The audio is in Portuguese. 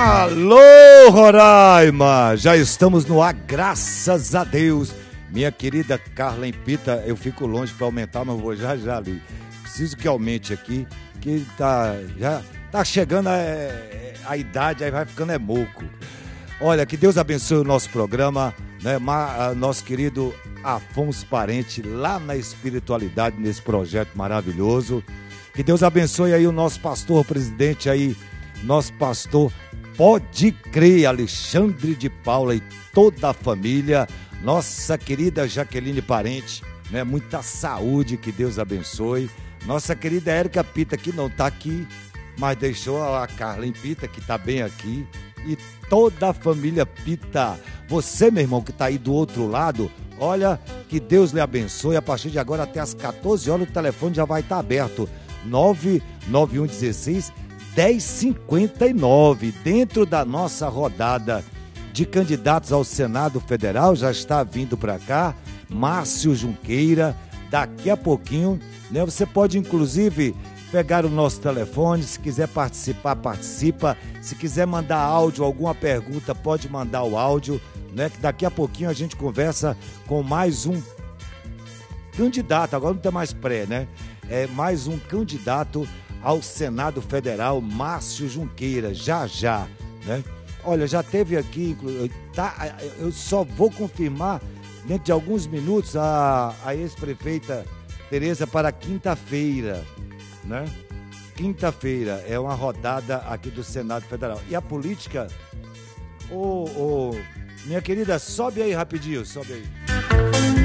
Alô, Roraima! Já estamos no ar, graças a Deus. Minha querida Carla Pita, eu fico longe para aumentar, mas vou já ali. Preciso que aumente aqui, que já tá chegando a idade, aí vai ficando moco. Olha, que Deus abençoe o nosso programa, né? Nosso querido Afonso Parente, lá na espiritualidade, nesse projeto maravilhoso. Que Deus abençoe aí o nosso pastor presidente aí, nosso pastor Pode Crer, Alexandre de Paula e toda a família, nossa querida Jaqueline Parente, né? Muita saúde, que Deus abençoe. Nossa querida Érica Pita, que não está aqui, mas deixou a Carla Pita, que está bem aqui, e toda a família Pita. Você, meu irmão, que está aí do outro lado, olha, que Deus lhe abençoe. A partir de agora até as 14 horas o telefone já vai estar aberto, 99116 1059, dentro da nossa rodada de candidatos ao Senado Federal. Já está vindo para cá Márcio Junqueira. Daqui a pouquinho, né, você pode inclusive pegar o nosso telefone, se quiser participar, participa. Se quiser mandar áudio, alguma pergunta, pode mandar o áudio, né, que daqui a pouquinho a gente conversa com mais um candidato. Agora não tem mais pré, né? É mais um candidato ao Senado Federal, Márcio Junqueira, já, né? Olha, já teve aqui, eu só vou confirmar dentro de alguns minutos a ex-prefeita Tereza para quinta-feira, né? Quinta-feira é uma rodada aqui do Senado Federal. E a política, minha querida, sobe aí rapidinho, sobe aí.